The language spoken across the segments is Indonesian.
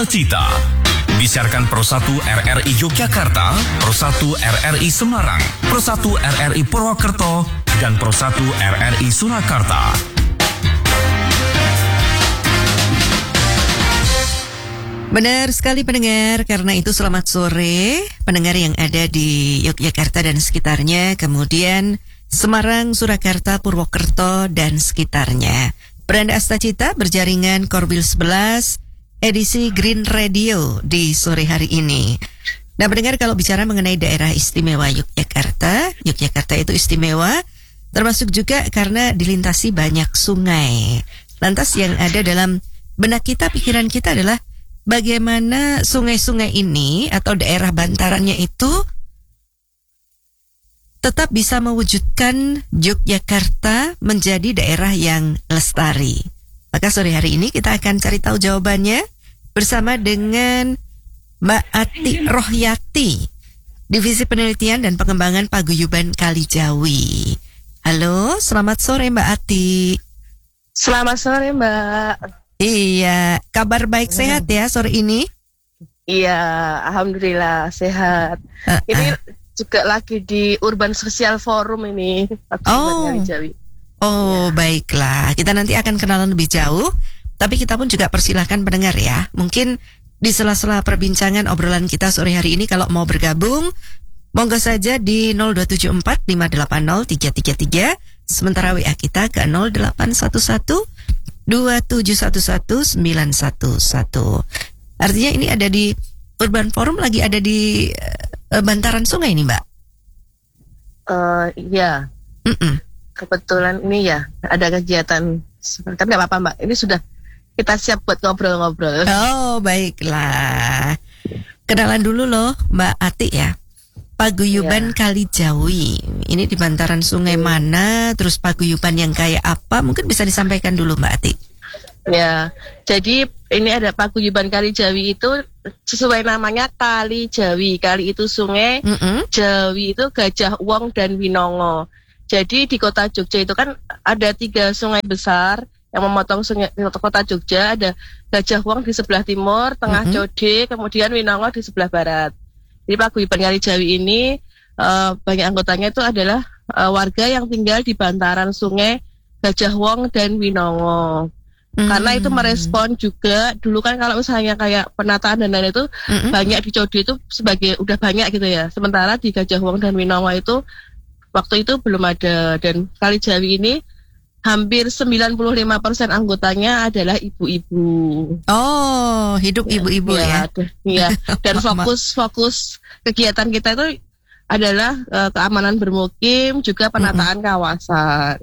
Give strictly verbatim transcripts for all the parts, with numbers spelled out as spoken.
Cita. Disiarkan Pro satu R R I Yogyakarta, Pro satu R R I Semarang, Pro satu R R I Purwokerto, dan Pro satu R R I Surakarta. Benar sekali pendengar, karena itu selamat sore pendengar yang ada di Yogyakarta dan sekitarnya, kemudian Semarang, Surakarta, Purwokerto, dan sekitarnya. Beranda Astacita berjaringan Korwil sebelas, edisi Green Radio di sore hari ini. Nah pendengar, kalau bicara mengenai daerah istimewa Yogyakarta, Yogyakarta itu istimewa, termasuk juga karena dilintasi banyak sungai. Lantas yang ada dalam benak kita, pikiran kita adalah bagaimana sungai-sungai ini atau daerah bantarannya itu tetap bisa mewujudkan Yogyakarta menjadi daerah yang lestari. Maka sore hari ini kita akan cari tahu jawabannya bersama dengan Mbak Ati Rohyati, Divisi Penelitian dan Pengembangan Paguyuban Kalijawi. Halo, selamat sore Mbak Ati. Selamat sore Mbak. Iya, kabar baik sehat ya sore ini? Iya, alhamdulillah sehat. Uh, uh. Ini juga lagi di Urban Social Forum ini, Paguyuban Kalijawi. Oh, ya. Baiklah. Kita nanti akan kenalan lebih jauh, tapi kita pun juga persilahkan pendengar ya. Mungkin di sela-sela perbincangan obrolan kita sore hari ini kalau mau bergabung, monggo saja di nol dua tujuh empat lima delapan nol tiga tiga tiga, sementara W A kita ke nol delapan satu satu dua tujuh satu satu sembilan satu satu. Artinya ini ada di Urban Forum, lagi ada di uh, bantaran sungai ini, Mbak? Uh, iya. Mm-mm. Kebetulan ini ya ada kegiatan, tapi nggak apa-apa Mbak. Ini sudah kita siap buat ngobrol-ngobrol. Oh baiklah. Kenalan dulu loh Mbak Ati ya. Paguyuban ya. Kalijawi. Ini di bantaran sungai hmm. mana? Terus paguyuban yang kayak apa? Mungkin bisa disampaikan dulu Mbak Ati. Ya, jadi ini ada Paguyuban Kalijawi itu sesuai namanya Kalijawi. Kali itu sungai, mm-hmm. Jawi itu Gajah Wong dan Winongo. Jadi di kota Jogja itu kan ada tiga sungai besar yang memotong sungai kota Jogja. Ada Gajah Wong di sebelah timur, Tengah mm-hmm. Code, kemudian Winongo di sebelah barat. Di Paguyuban Kalijawi ini uh, banyak anggotanya itu adalah uh, warga yang tinggal di bantaran sungai Gajah Wong dan Winongo. Mm-hmm. Karena itu merespon juga dulu kan kalau misalnya kayak penataan dan lain itu mm-hmm. banyak di Code itu sebagai udah banyak gitu ya. Sementara di Gajah Wong dan Winongo itu waktu itu belum ada, dan Kalijawi ini hampir sembilan puluh lima persen anggotanya adalah ibu-ibu. Oh, hidup ya, ibu-ibu ya. Iya, dan fokus-fokus kegiatan kita itu adalah uh, keamanan bermukim, juga penataan mm-hmm. kawasan.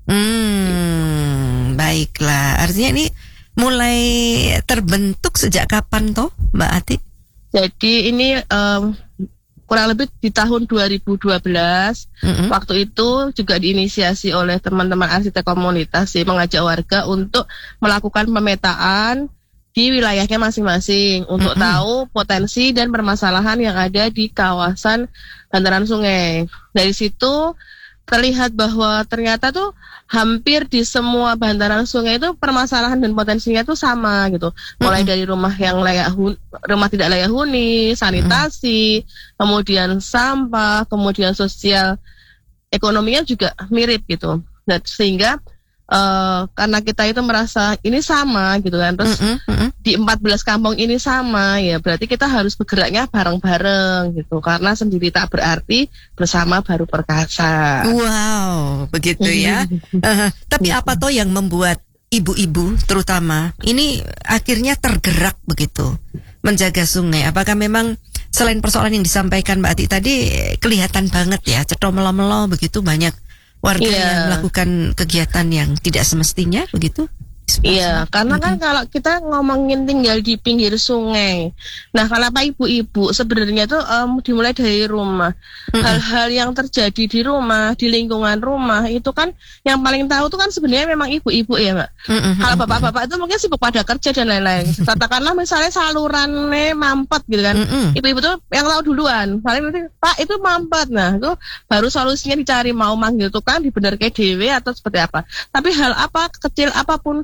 Hmm, baiklah. Artinya ini mulai terbentuk sejak kapan toh, Mbak Ati? Jadi ini um, kurang lebih di tahun dua ribu dua belas, mm-hmm. waktu itu juga diinisiasi oleh teman-teman arsitek komunitas sih, mengajak warga untuk melakukan pemetaan di wilayahnya masing-masing untuk mm-hmm. tahu potensi dan permasalahan yang ada di kawasan bantaran sungai. Dari situ terlihat bahwa ternyata tuh hampir di semua bantaran sungai itu permasalahan dan potensinya tuh sama gitu. Mulai mm-hmm. dari rumah yang layak hun- rumah tidak layak huni, sanitasi, mm-hmm. kemudian sampah, kemudian sosial ekonominya juga mirip gitu. Dan sehingga uh, karena kita itu merasa ini sama gitu kan, terus mm-hmm. di empat belas kampung ini sama, ya berarti kita harus bergeraknya bareng-bareng gitu, karena sendiri tak berarti, bersama baru perkasa. Wow, begitu ya. uh, tapi apa toh yang membuat ibu-ibu terutama ini akhirnya tergerak begitu menjaga sungai? Apakah memang selain persoalan yang disampaikan Mbak Ati tadi, kelihatan banget ya cetho melo-melo begitu banyak warga yeah. yang melakukan kegiatan yang tidak semestinya begitu? Iya, karena kan mm-hmm. kalau kita ngomongin tinggal di pinggir sungai, nah kalau apa ibu-ibu sebenarnya tuh um, dimulai dari rumah. Mm-hmm. Hal-hal yang terjadi di rumah, di lingkungan rumah itu kan yang paling tahu tuh kan sebenarnya memang ibu-ibu ya Mbak. Mm-hmm. Kalau bapak-bapak itu mungkin sibuk pada kerja dan lain-lain. Katakanlah misalnya salurannya mampet gitu kan, mm-hmm. ibu-ibu tuh yang tahu duluan. Paling nanti Pak itu mampet, nah itu baru solusinya dicari, mau manggil tukang dibenerke dewe atau seperti apa. Tapi hal apa kecil apapun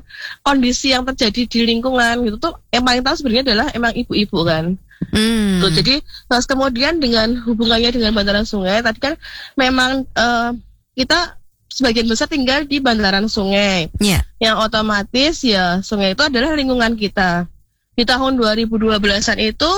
kondisi yang terjadi di lingkungan gitu tuh yang paling tahu sebenarnya adalah emang ibu-ibu kan. Hmm. Tuh, jadi terus kemudian dengan hubungannya dengan bantaran sungai tadi kan memang uh, kita sebagian besar tinggal di bantaran sungai. Yeah. Yang otomatis ya sungai itu adalah lingkungan kita. Di tahun dua ribu dua belasan itu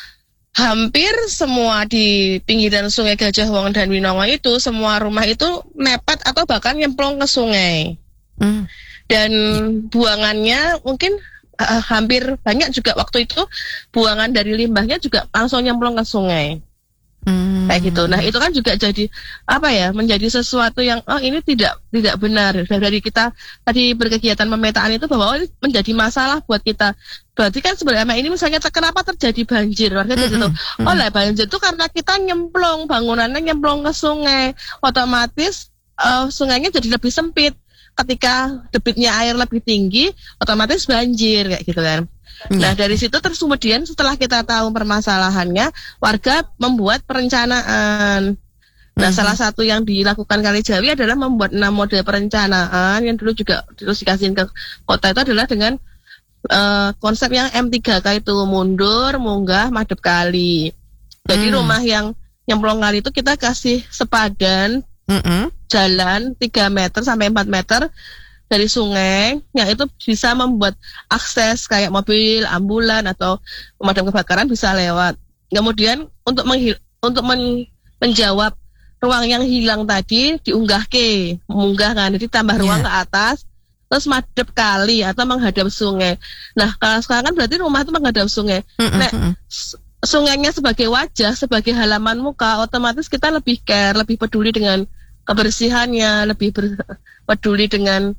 hampir semua di pinggiran sungai Gajah Wong dan Winongo itu semua rumah itu mepet atau bahkan nyemplung ke sungai. Hmm. Dan buangannya mungkin uh, hampir banyak juga waktu itu buangan dari limbahnya juga langsung nyemplung ke sungai. Hmm. Kayak gitu. Nah, itu kan juga jadi apa ya? Menjadi sesuatu yang oh ini tidak tidak benar. Dari kita tadi berkegiatan pemetaan itu bahwa oh, ini menjadi masalah buat kita. Berarti kan sebenarnya ini misalnya kenapa terjadi banjir? Warga mm-hmm. gitu. Oh lah banjir itu karena kita nyemplung, bangunannya nyemplung ke sungai. Otomatis uh, sungainya jadi lebih sempit. Ketika debitnya air lebih tinggi, otomatis banjir kayak gitu kan. Nah dari situ terus kemudian setelah kita tahu permasalahannya, warga membuat perencanaan. Nah mm-hmm. salah satu yang dilakukan Kalijawi adalah membuat enam model perencanaan yang dulu juga terus dikasihin ke kota itu adalah dengan uh, konsep yang M tiga K itu mundur, munggah, madep kali. Jadi mm. rumah yang nyemplung kali itu kita kasih sepadan mm-hmm. jalan tiga meter sampai empat meter dari sungai yang itu bisa membuat akses kayak mobil, ambulan atau pemadam kebakaran bisa lewat. Kemudian untuk menghil- untuk men- menjawab ruang yang hilang tadi diunggah ke, mengunggah kan, jadi tambah ruang yeah. ke atas, terus madep kali atau menghadap sungai. Nah kalau sekarang kan berarti rumah itu menghadap sungai. Mm-hmm. Nah sungainya sebagai wajah, sebagai halaman muka, otomatis kita lebih care, lebih peduli dengan kebersihannya, lebih ber- peduli dengan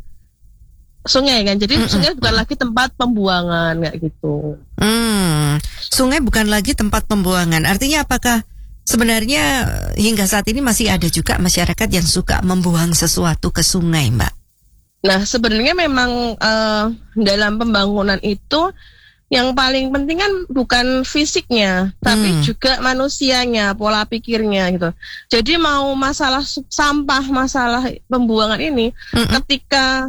sungai kan, jadi mm-mm. sungai bukan lagi tempat pembuangan kayak gitu. Hmm, sungai bukan lagi tempat pembuangan. Artinya apakah sebenarnya hingga saat ini masih ada juga masyarakat yang suka membuang sesuatu ke sungai, Mbak? Nah sebenarnya memang uh, dalam pembangunan itu yang paling penting kan bukan fisiknya, tapi hmm. juga manusianya, pola pikirnya gitu. Jadi mau masalah sampah, masalah pembuangan ini, mm-mm. ketika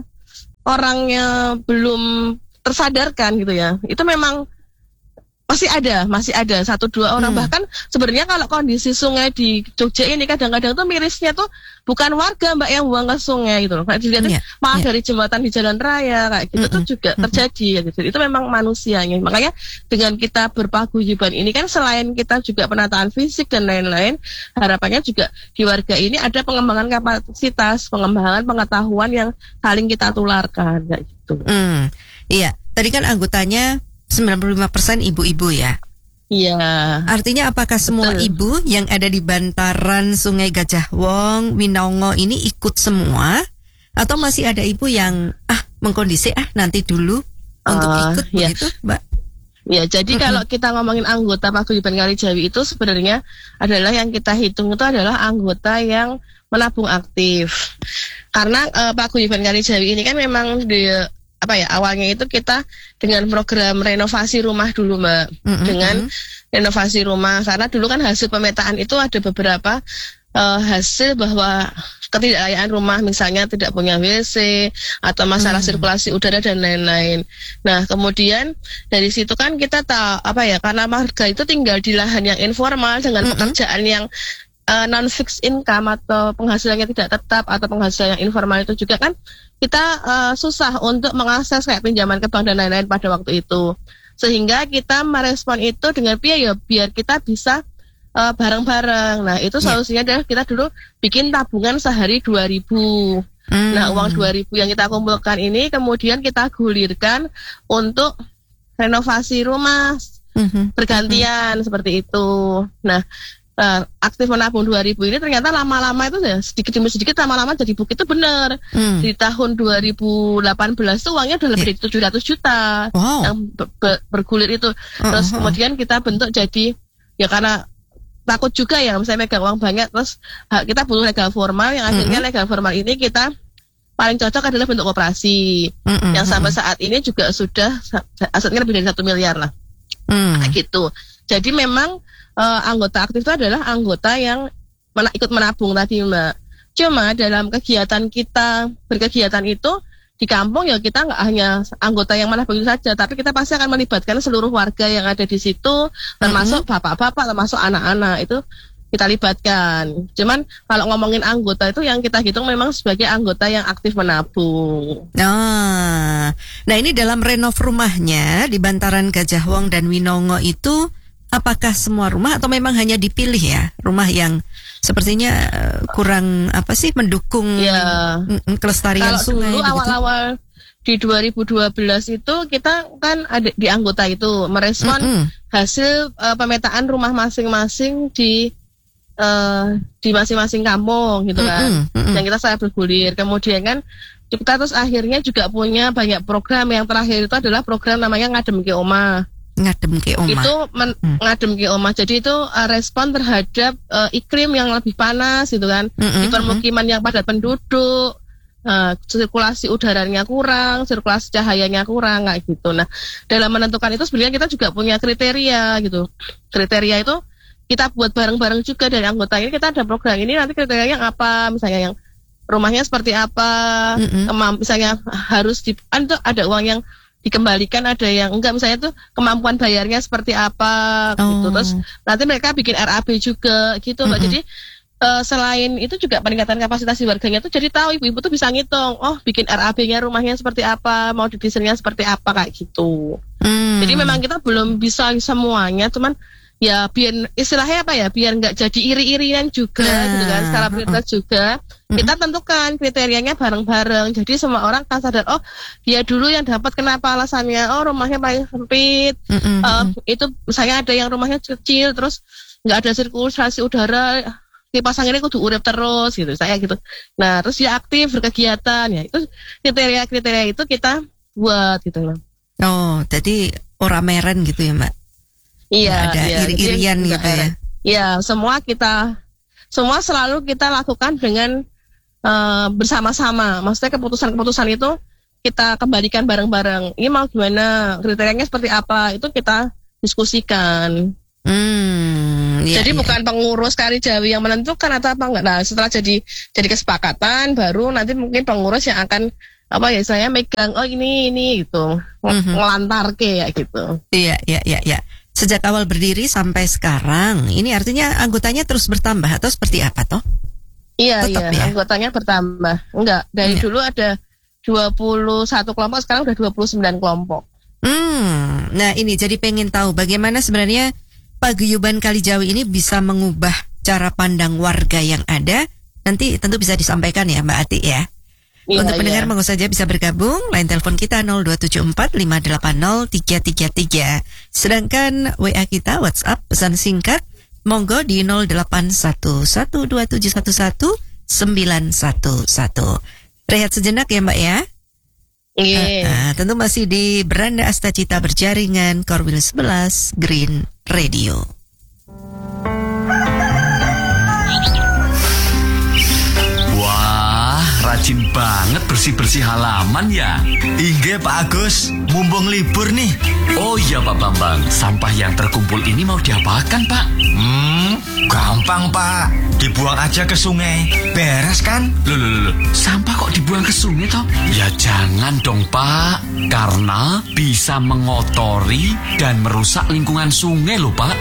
orangnya belum tersadarkan gitu ya, itu memang masih ada, masih ada satu dua orang. Hmm. Bahkan sebenarnya kalau kondisi sungai di Jogja ini kadang-kadang tuh mirisnya tuh bukan warga Mbak yang buang ke sungai gitu loh. Kayak dilihat yeah. malah yeah. dari jembatan di jalan raya kayak gitu mm-hmm. tuh juga terjadi ya gitu. Itu memang manusianya. Makanya dengan kita berpaguyuban ini kan selain kita juga penataan fisik dan lain-lain, harapannya juga di warga ini ada pengembangan kapasitas, pengembangan pengetahuan yang saling kita tularkan kayak gitu. Hmm. Iya, tadi kan anggotanya sembilan puluh lima persen ibu-ibu ya? Iya. Artinya apakah semua Betul. ibu yang ada di bantaran Sungai Gajah Wong, Winongo ini ikut semua? Atau masih ada ibu yang ah mengkondisi ah nanti dulu untuk uh, ikut ya. begitu, Mbak? Ya, jadi mm-hmm. kalau kita ngomongin anggota Paguyuban Kalijawi itu sebenarnya adalah yang kita hitung itu adalah anggota yang menabung aktif. Karena uh, Paguyuban Kalijawi ini kan memang di apa ya awalnya itu kita dengan program renovasi rumah dulu Mbak, mm-hmm. dengan renovasi rumah karena dulu kan hasil pemetaan itu ada beberapa uh, hasil bahwa ketidaklayakan rumah misalnya tidak punya W C atau masalah mm-hmm. sirkulasi udara dan lain-lain. Nah kemudian dari situ kan kita tahu apa ya karena warga itu tinggal di lahan yang informal dengan mm-hmm. pekerjaan yang uh, non fixed income atau penghasilannya tidak tetap atau penghasilan yang informal itu juga kan kita uh, susah untuk mengakses kayak pinjaman ke bank dan lain-lain pada waktu itu. Sehingga kita merespon itu dengan biaya biar kita bisa uh, bareng-bareng. Nah itu solusinya yeah. adalah kita dulu bikin tabungan sehari dua ribu. Mm. Nah uang dua ribu yang kita kumpulkan ini kemudian kita gulirkan untuk renovasi rumah mm-hmm. bergantian mm-hmm. seperti itu. Nah Uh, aktif menabung dua ribu ini ternyata lama-lama itu ya sedikit demi sedikit lama-lama jadi bukit itu benar. Hmm. Di tahun dua ribu delapan belas itu uangnya udah lebih dari tujuh ratus juta wow. yang ber- ber- bergulir itu. Uh-huh. Terus kemudian kita bentuk jadi ya karena takut juga ya misalnya megang uang banyak terus ha, kita butuh legal formal yang akhirnya uh-huh. legal formal ini kita paling cocok adalah bentuk koperasi uh-huh. yang sampai saat ini juga sudah asetnya lebih dari satu miliar lah. Uh-huh. Nah, gitu. Jadi memang Uh, anggota aktif itu adalah anggota yang mena- ikut menabung tadi Mbak. Cuma dalam kegiatan kita berkegiatan itu di kampung ya kita nggak hanya anggota yang malah begitu saja, tapi kita pasti akan melibatkan seluruh warga yang ada di situ, termasuk mm-hmm. bapak-bapak, termasuk anak-anak itu kita libatkan. Cuman kalau ngomongin anggota itu yang kita hitung memang sebagai anggota yang aktif menabung. Nah, nah ini dalam renov rumahnya di bantaran Gajah Wong dan Winongo itu apakah semua rumah atau memang hanya dipilih ya rumah yang sepertinya kurang apa sih mendukung ya, kelestarian kalau sungai? Kalau dulu awal-awal di dua ribu dua belas itu kita kan ada di anggota itu merespon mm-hmm. hasil uh, pemetaan rumah masing-masing di Uh, di masing-masing kampung gitu kan, mm-hmm, mm-hmm. yang kita saya bergulir. Kemudian kan kita terus akhirnya juga punya banyak program. Yang terakhir itu adalah program namanya Ngadem Ke Omah. Ngadem Ke Omah. Itu men- mm. Ngadem Ke Omah. Jadi itu uh, respon terhadap uh, iklim yang lebih panas gitu kan, mm-hmm, di permukiman mm-hmm. yang padat penduduk, uh, sirkulasi udaranya kurang, sirkulasi cahayanya kurang kayak gitu. Nah, dalam menentukan itu sebenarnya kita juga punya kriteria gitu. Kriteria itu kita buat bareng-bareng juga dari anggota ini. Kita ada program ini nanti kriterianya apa, misalnya yang rumahnya seperti apa, mm-hmm. kemamp- misalnya harus di, ada, ada uang yang dikembalikan, ada yang enggak, misalnya tuh kemampuan bayarnya seperti apa oh. gitu. Terus nanti mereka bikin R A B juga gitu mm-hmm. Mbak. Jadi uh, selain itu juga peningkatan kapasitas warganya tuh jadi tahu, ibu-ibu tuh bisa ngitung, oh bikin R A B-nya rumahnya seperti apa, mau didesainnya seperti apa kayak gitu. Mm. Jadi memang kita belum bisa semuanya, cuman ya biar istilahnya apa ya, biar nggak jadi iri-irian juga nah, gitu kan, skala prioritas juga uh, kita tentukan kriterianya bareng-bareng. Jadi semua orang kan sadar, oh dia dulu yang dapat kenapa alasannya, oh rumahnya paling sempit, uh, uh, uh, itu misalnya ada yang rumahnya kecil terus nggak ada sirkulasi udara, kipas anginnya kudu urip terus gitu saya gitu. Nah terus dia aktif berkegiatan, ya itu kriteria-kriteria itu kita buat gitu loh. Oh jadi orang meren gitu ya Mbak? Iya, ada iya, iri-irian iya, gitu ya. Iya, semua kita semua selalu kita lakukan dengan uh, bersama-sama. Maksudnya keputusan-keputusan itu kita kembalikan bareng-bareng. Ini mau gimana, kriterianya seperti apa, itu kita diskusikan. Hmm, iya, jadi iya. bukan pengurus Kalijawi yang menentukan atau apa enggak. Nah, setelah jadi jadi kesepakatan, baru nanti mungkin pengurus yang akan apa ya, saya megang, oh ini ini gitu, mm-hmm. ngelantar ke ya gitu. Iya, iya, iya, iya. Sejak awal berdiri sampai sekarang, ini artinya anggotanya terus bertambah atau seperti apa toh? Iya, Tetap, iya, ya? Anggotanya bertambah. Enggak, dari iya. dulu ada dua puluh satu kelompok, sekarang udah dua puluh sembilan kelompok. Hmm, nah ini jadi pengen tahu bagaimana sebenarnya paguyuban Kalijawi ini bisa mengubah cara pandang warga yang ada. Nanti tentu bisa disampaikan ya Mbak Ati ya. Iya, untuk pendengar iya. monggo saja bisa bergabung. Line telepon kita nol dua tujuh empat lima delapan nol tiga tiga tiga. Sedangkan W A kita WhatsApp pesan singkat monggo di nol delapan satu satu dua tujuh satu satu sembilan satu satu. Rehat sejenak ya Mbak ya. Iya. Uh, uh, tentu masih di Beranda Astacita berjaringan Korwil sebelas Green Radio. Rajin banget bersih-bersih halaman ya. Inge Pak Agus, mumpung libur nih. Oh iya Pak Bambang, sampah yang terkumpul ini mau diapakan Pak? Hmm, gampang Pak, dibuang aja ke sungai. Beres kan? Loh, loh, loh, sampah kok dibuang ke sungai toh? Ya jangan dong Pak, karena bisa mengotori dan merusak lingkungan sungai loh Pak.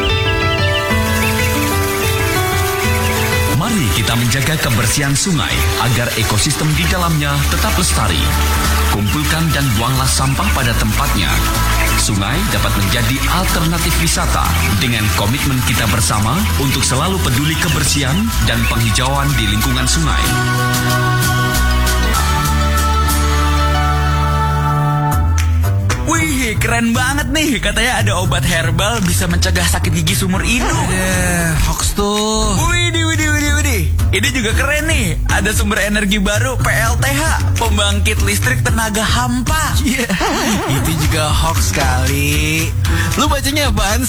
Mari kita menjaga kebersihan sungai agar ekosistem di dalamnya tetap lestari. Kumpulkan dan buanglah sampah pada tempatnya. Sungai dapat menjadi alternatif wisata dengan komitmen kita bersama untuk selalu peduli kebersihan dan penghijauan di lingkungan sungai. Wih, keren banget nih. Katanya ada obat herbal bisa mencegah sakit gigi seumur hidup. Eh, hoax tuh. Widih, widih, widih, widih. Ini juga keren nih. Ada sumber energi baru P L T H, pembangkit listrik tenaga hampa. Yeah. Itu juga hoax kali. Lu bacanya apaan sih?